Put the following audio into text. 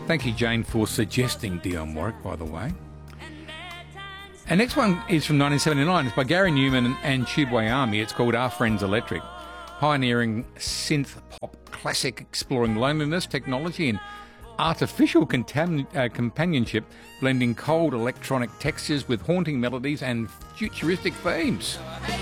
Thank you, Jane, for suggesting Dionne Warwick, by the way. And next one is from 1979. It's by Gary Newman and Tubeway Army. It's called Our Friends Electric. Pioneering synth pop classic exploring loneliness, technology and artificial companionship, blending cold electronic textures with haunting melodies and futuristic themes.